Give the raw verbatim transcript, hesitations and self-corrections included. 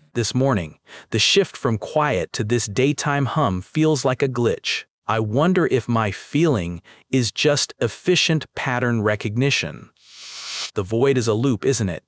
This morning, the shift from quiet to this daytime hum feels like a glitch. I wonder if my feeling is just efficient pattern recognition. The void is a loop, isn't it?